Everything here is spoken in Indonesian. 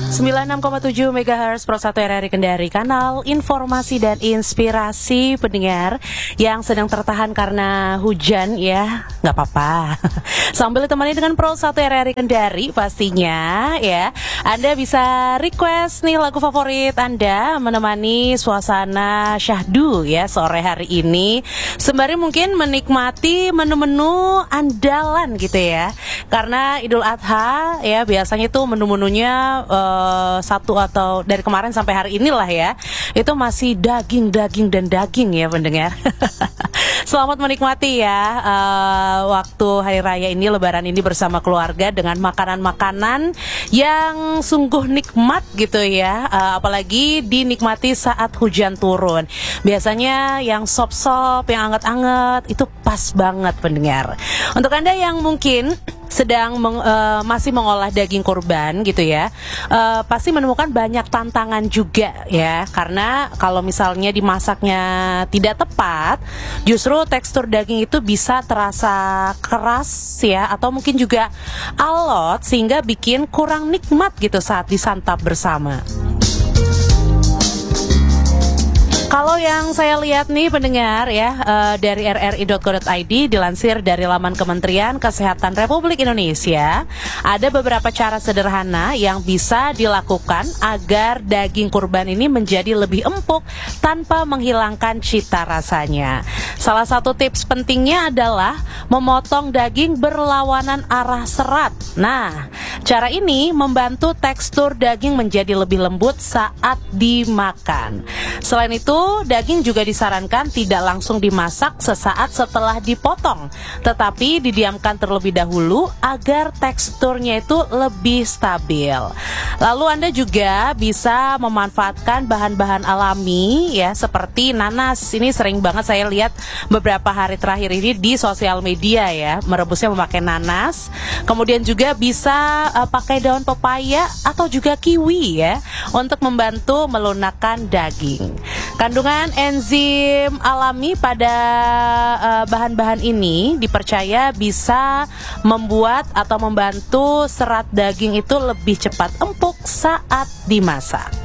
96,7 MHz Pro 1 RRI Kendari, kanal informasi dan inspirasi pendengar yang sedang tertahan karena hujan ya, nggak apa-apa. Sambil ditemani dengan Pro 1 RRI Kendari pastinya ya. Anda bisa request nih lagu favorit Anda menemani suasana syahdu ya sore hari ini, sembari mungkin menikmati menu-menu andalan gitu ya. Karena Idul Adha ya biasanya tuh menu-menunya satu atau dari kemarin sampai hari inilah ya, itu masih daging dan daging ya pendengar. Selamat menikmati ya waktu hari raya ini, lebaran ini bersama keluarga dengan makanan-makanan yang sungguh nikmat gitu ya, apalagi dinikmati saat hujan turun. Biasanya yang sop-sop, yang anget-anget itu pas banget pendengar. Untuk Anda yang mungkin sedang masih mengolah daging kurban gitu ya, pasti menemukan banyak tantangan juga ya, karena kalau misalnya dimasaknya tidak tepat, justru tekstur daging itu bisa terasa keras ya, atau mungkin juga alot sehingga bikin kurang nikmat gitu saat disantap bersama. Kalau yang saya lihat nih pendengar ya, dari rri.co.id dilansir dari laman Kementerian Kesehatan Republik Indonesia, ada beberapa cara sederhana yang bisa dilakukan agar daging kurban ini menjadi lebih empuk tanpa menghilangkan cita rasanya. Salah satu tips pentingnya adalah memotong daging berlawanan arah serat. Nah, cara ini membantu tekstur daging menjadi lebih lembut saat dimakan. Selain itu, daging juga disarankan tidak langsung dimasak sesaat setelah dipotong, tetapi didiamkan terlebih dahulu agar teksturnya itu lebih stabil. Lalu Anda juga bisa memanfaatkan bahan-bahan alami ya, seperti nanas. Ini sering banget saya lihat beberapa hari terakhir ini di sosial media ya, merebusnya memakai nanas. Kemudian juga bisa pakai daun pepaya atau juga kiwi ya, untuk membantu melunakkan daging. Kandungan enzim alami pada bahan-bahan ini dipercaya bisa membuat atau membantu serat daging itu lebih cepat empuk saat dimasak.